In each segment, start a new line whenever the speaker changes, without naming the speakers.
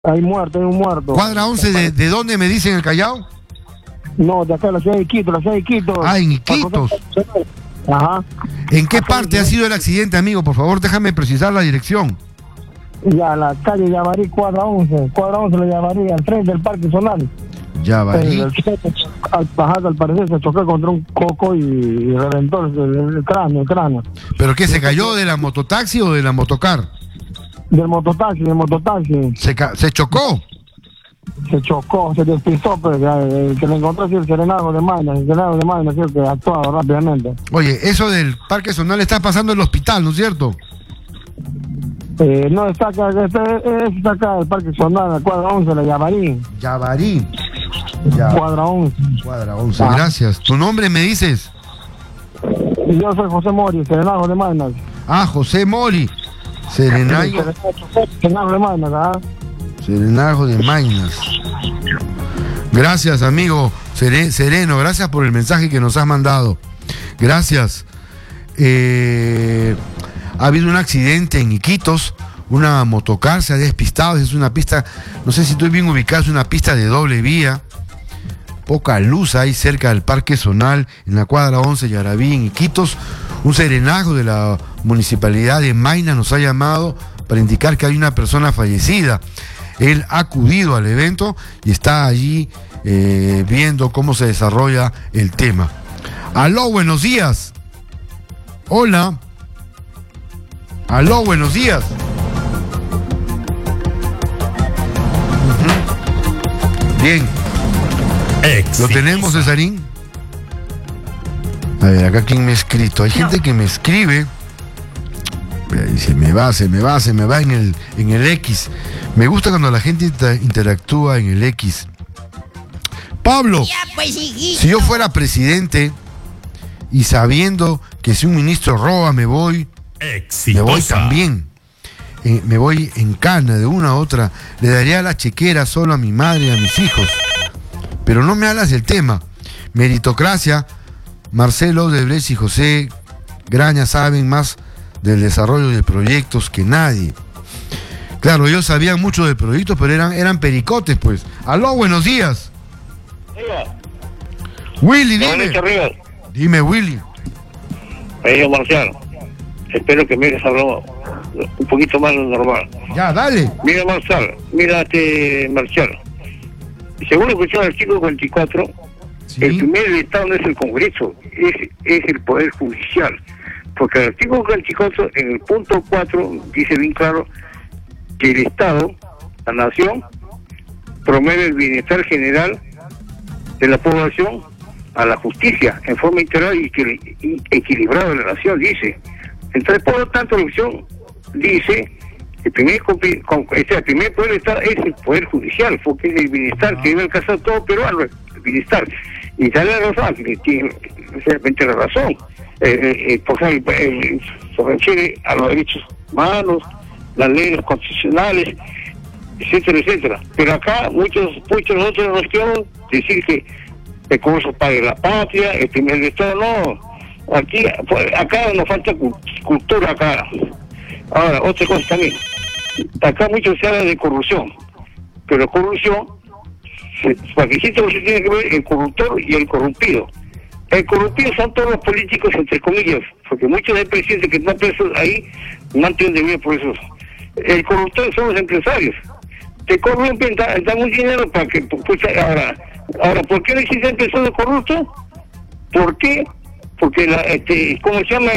Hay muerto, hay un muerto.
¿Cuadra 11 de dónde me dicen, el Callao?
No, de acá de la ciudad de Iquitos, la ciudad de Iquitos.
Ah, en Iquitos.
Ajá.
¿En qué parte ha sido el accidente, amigo? Por favor, déjame precisar la dirección.
Ya, la calle Yavarí, cuadra 11. Cuadra 11 la Yavarí, al frente del Parque Zonal.
Yavarí.
Al bajar, al parecer, se chocó contra un coco y reventó el cráneo.
¿Pero qué, se cayó de la mototaxi o de la motocar?
Del mototaxi.
¿Se chocó?
Se chocó, se despistó, pues, el que le encontró así el Serenazgo de Maynas, creo que actuado rápidamente.
Oye, eso del Parque Zonal está pasando en el hospital, ¿no es cierto?
No, está acá, está acá el Parque Zonal, la cuadra 11, la Yavarí.
Yavarí.
Cuadra 11.
Cuadra 11, gracias. ¿Tu nombre me dices?
Yo soy José Mori, Serenazgo de Maynas.
Ah, José Mori. Serenazgo
de Maynas, ¿ah?
Serenazgo de Maynas. Gracias, amigo Sereno, gracias por el mensaje que nos has mandado. Gracias. Ha habido un accidente en Iquitos, una motocar se ha despistado, es una pista, no sé si estoy bien ubicado, es una pista de doble vía, poca luz hay cerca del Parque Zonal, en la cuadra 11 Yaraví, en Iquitos. Un serenazgo de la municipalidad de Maynas nos ha llamado para indicar que hay una persona fallecida. Él ha acudido al evento y está allí viendo cómo se desarrolla el tema. Aló, buenos días. Hola. Aló, buenos días. Bien. ¿Lo tenemos, Cesarín? A ver, acá quién me ha escrito. Hay gente que me escribe y se me va en el X. Me gusta cuando la gente interactúa en el X. Pablo, si yo fuera presidente y sabiendo que si un ministro roba me voy también. Me voy en cana de una a otra. Le daría la chequera solo a mi madre y a mis hijos. Pero no me hablas del tema. Meritocracia. Marcelo Odebrecht y José Graña saben más del desarrollo de proyectos que nadie. Claro, ellos sabían mucho del proyecto, pero eran pericotes, pues. Aló, buenos días.
Diga.
Willy, dime. Dime, Willy.
Marcial, espero que me hayas hablado un poquito más de lo normal.
Ya, dale.
Mira, Marcial, Marcial. Según escuchaba el artículo 24, ¿sí? El primer Estado no es el Congreso, es el Poder Judicial. Porque el artículo 24, en el punto 4, dice bien claro que el Estado, la nación, promueve el bienestar general de la población a la justicia en forma integral y equilibrada de la nación, dice. Entonces, por lo tanto, la opción dice que el primer poder del Estado es el Poder Judicial, porque es el bienestar que debe alcanzar todo peruano, el bienestar. Y sale la razón, que tiene realmente la razón. Por ejemplo, se refiere a los derechos humanos, las leyes constitucionales, etcétera, etcétera. Pero acá muchos nosotros nos queremos decir que el Congreso pague la patria, el primer Estado no. Acá nos falta cultura acá. Ahora, otra cosa también. Acá mucho se habla de corrupción, pero corrupción, para que exista se tiene que ver el corruptor y el corrompido. El corrompido son todos los políticos, entre comillas, porque muchos del presidente que están presos ahí no han tenido debido por eso. El corruptor son los empresarios. Te corrompen, dan un dinero para que... Ahora, ¿por qué no existen empresarios corruptos? ¿Por qué? Porque ¿cómo se llama?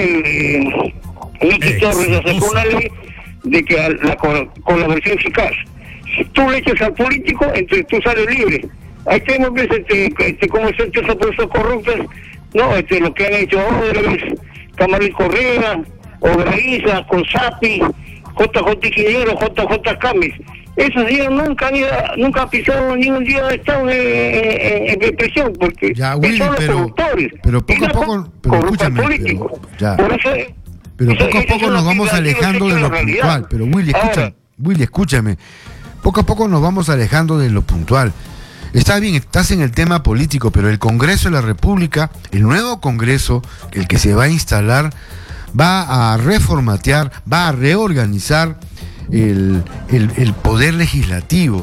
Sacó una ley de que la colaboración eficaz. Si tú le echas al político, entonces tú sales libre. Ahí tenemos veces como se empieza por esos corruptos, no, lo que han hecho Odebrecht, Camarón Correa, Obraiza, Consapi, JJ Quinero, JJ Camis. Esos días nunca han pisado ni un día de estado en prisión, porque
ya, Willy,
son los corruptores.
Pero poco a poco, pero escúchame, pero poco a poco nos vamos alejando de lo puntual. Pero Willy, escúchame. Poco a poco nos vamos alejando de lo puntual. Está bien, estás en el tema político, pero el Congreso de la República, el nuevo Congreso, el que se va a instalar, va a reformatear, va a reorganizar el poder legislativo.